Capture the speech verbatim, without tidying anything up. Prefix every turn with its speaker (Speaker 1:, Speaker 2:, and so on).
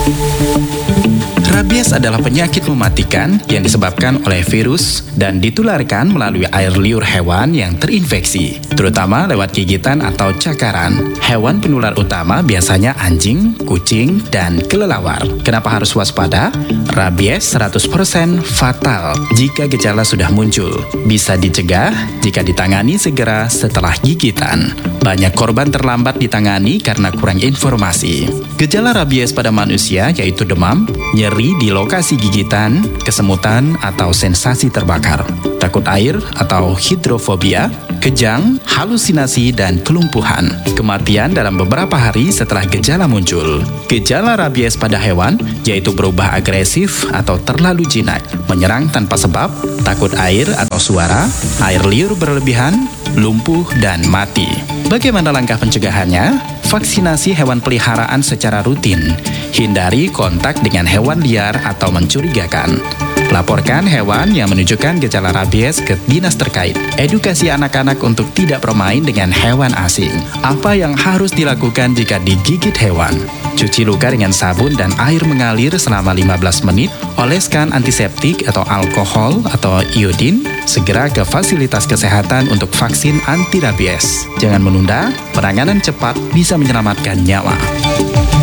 Speaker 1: Rabies adalah penyakit mematikan yang disebabkan oleh virus dan ditularkan melalui air liur hewan yang terinfeksi, terutama lewat gigitan atau cakaran. Hewan penular utama biasanya anjing, kucing, dan kelelawar. Kenapa harus waspada? Rabies seratus persen fatal jika gejala sudah muncul. Bisa dicegah jika ditangani segera setelah gigitan. Banyak korban terlambat ditangani karena kurang informasi. Gejala rabies pada manusia yaitu demam, nyeri di lokasi gigitan, kesemutan atau sensasi terbakar, takut air atau hidrofobia, kejang, halusinasi, dan kelumpuhan. Kematian dalam beberapa hari setelah gejala muncul. Gejala rabies pada hewan yaitu berubah agresif atau terlalu jinak, menyerang tanpa sebab, takut air atau suara, air liur berlebihan, lumpuh, dan mati. Bagaimana langkah pencegahannya? Vaksinasi hewan peliharaan secara rutin. Hindari kontak dengan hewan liar atau mencurigakan. Laporkan hewan yang menunjukkan gejala rabies ke dinas terkait. Edukasi anak-anak untuk tidak bermain dengan hewan asing. Apa yang harus dilakukan jika digigit hewan? Cuci luka dengan sabun dan air mengalir selama lima belas menit. Oleskan antiseptik atau alkohol atau iodin. Segera ke fasilitas kesehatan untuk vaksin anti rabies. Jangan menunda, penanganan cepat bisa menyelamatkan nyawa.